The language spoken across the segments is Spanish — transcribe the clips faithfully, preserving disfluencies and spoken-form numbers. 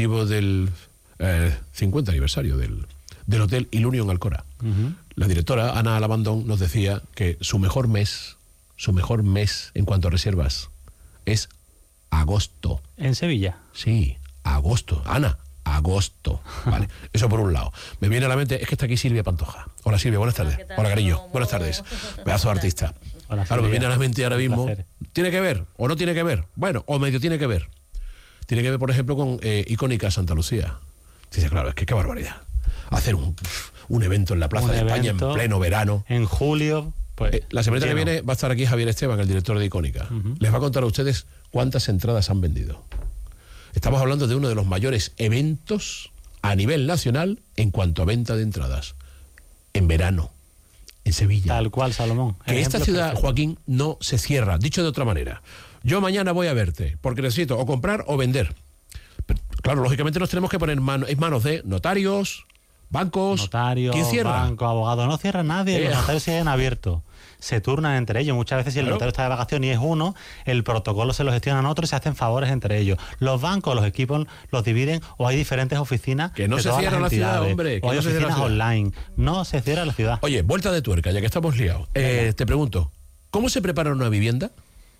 motivo del eh, cincuenta aniversario del, del Hotel Ilunion Alcora. Uh-huh. La directora, Ana Alabandón, nos decía que su mejor mes, su mejor mes en cuanto a reservas, es agosto. ¿En Sevilla? Sí, agosto. Ana, agosto. Vale, eso por un lado. Me viene a la mente, es que está aquí Silvia Pantoja. Hola Silvia, buenas tardes. Hola, Hola cariño, buenas tardes. Pedazo de artista. Hola, claro, me viene a la mente ahora mismo. ¿Tiene que ver o no tiene que ver? Bueno, o medio tiene que ver. Tiene que ver, por ejemplo, con eh, Icónica Santa Lucía. Dice, claro, es que qué barbaridad. Hacer un, un evento en la Plaza un de España en pleno verano. En julio. Pues, eh, la semana que viene va a estar aquí Javier Esteban, el director de Icónica. Uh-huh. Les va a contar a ustedes cuántas entradas han vendido. Estamos hablando de uno de los mayores eventos a nivel nacional en cuanto a venta de entradas. En verano, en Sevilla. Tal cual, Salomón. Que esta ciudad, perfecto. Joaquín, no se cierra. Dicho de otra manera, yo mañana voy a verte porque necesito o comprar o vender. Pero, claro, lógicamente nos tenemos que poner mano, en manos de notarios, bancos. Notarios, ¿quién cierra? banco, abogado. No cierra nadie, eh. Los notarios siguen abiertos. Se turnan entre ellos. Muchas veces si el claro. notario está de vacaciones y es uno, el protocolo se lo gestionan otros y se hacen favores entre ellos. Los bancos, los equipos los dividen o hay diferentes oficinas. Que no de se cierra la ciudad, hombre. Que o hay no se oficinas online. No se cierra la ciudad. Oye, vuelta de tuerca, ya que estamos liados. Eh, te pregunto, ¿cómo se prepara una vivienda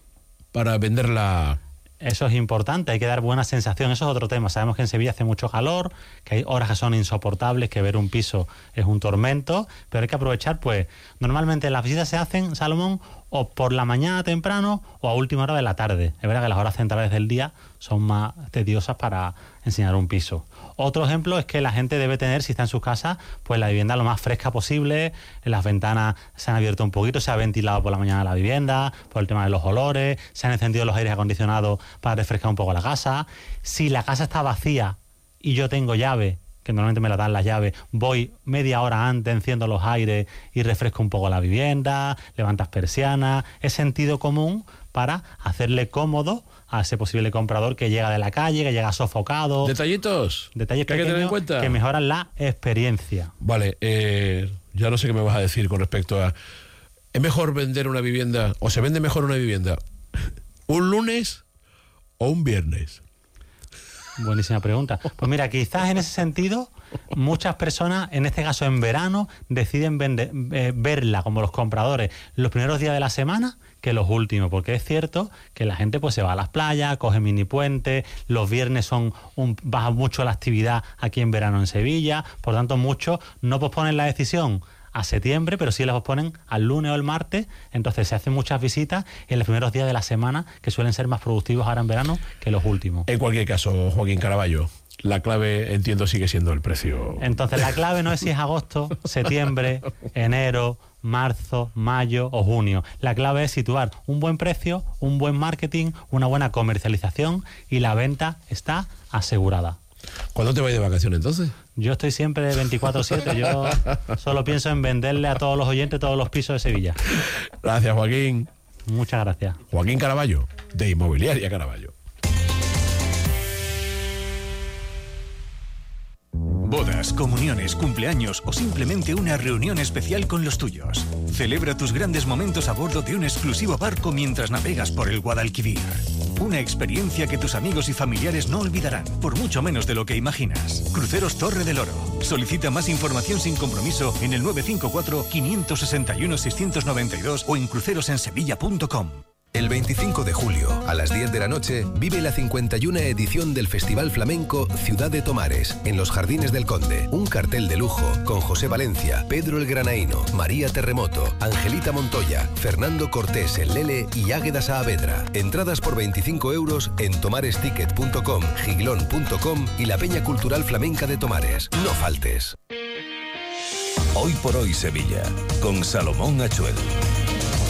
para venderla? Eso es importante, hay que dar buena sensación, eso es otro tema. Sabemos que en Sevilla hace mucho calor, que hay horas que son insoportables, que ver un piso es un tormento, pero hay que aprovechar, pues, normalmente las visitas se hacen, Salomón, o por la mañana temprano o a última hora de la tarde. Es verdad que las horas centrales del día son más tediosas para enseñar un piso. Otro ejemplo es que la gente debe tener, si está en su casa, pues la vivienda lo más fresca posible, las ventanas se han abierto un poquito, se ha ventilado por la mañana la vivienda, por el tema de los olores, se han encendido los aires acondicionados para refrescar un poco la casa. Si la casa está vacía y yo tengo llave, que normalmente me la dan las llaves, voy media hora antes, enciendo los aires y refresco un poco la vivienda, levantas persianas, es sentido común para hacerle cómodo a ese posible comprador que llega de la calle, que llega sofocado. Detallitos. Detalles que hay que tener en cuenta. Que mejoran la experiencia. Vale, eh, ya no sé qué me vas a decir con respecto a... ¿Es mejor vender una vivienda, o se vende mejor una vivienda, un lunes o un viernes? Buenísima pregunta. Pues mira, quizás en ese sentido, muchas personas, en este caso en verano, deciden vender, eh, verla como los compradores los primeros días de la semana que los últimos, porque es cierto que la gente pues se va a las playas, coge mini puentes, los viernes son un, baja mucho la actividad aquí en verano en Sevilla, por tanto muchos no posponen la decisión a septiembre, pero sí las posponen al lunes o el martes, entonces se hacen muchas visitas en los primeros días de la semana, que suelen ser más productivos ahora en verano que los últimos. En cualquier caso, Joaquín Caraballo, la clave, entiendo, sigue siendo el precio. Entonces la clave no es si es agosto, septiembre, enero, marzo, mayo o junio. La clave es situar un buen precio, un buen marketing, una buena comercialización y la venta está asegurada. ¿Cuándo te vas de vacaciones entonces? Yo estoy siempre veinticuatro siete, yo solo pienso en venderle a todos los oyentes todos los pisos de Sevilla. Gracias, Joaquín. Muchas gracias. Joaquín Caraballo, de Inmobiliaria Caraballo. Bodas, comuniones, cumpleaños o simplemente una reunión especial con los tuyos. Celebra tus grandes momentos a bordo de un exclusivo barco mientras navegas por el Guadalquivir. Una experiencia que tus amigos y familiares no olvidarán, por mucho menos de lo que imaginas. Cruceros Torre del Oro. Solicita más información sin compromiso en el nueve cinco cuatro, cinco seis uno, seis nueve dos o en crucerosensevilla punto com. El veinticinco de julio, a las diez de la noche, vive la cincuenta y una edición del Festival Flamenco Ciudad de Tomares, en los Jardines del Conde. Un cartel de lujo con José Valencia, Pedro el Granaíno, María Terremoto, Angelita Montoya, Fernando Cortés el Lele y Águeda Saavedra. Entradas por veinticinco euros en tomaresticket punto com, giglón punto com y la Peña Cultural Flamenca de Tomares. No faltes. Hoy por hoy Sevilla, con Salomón Achuel.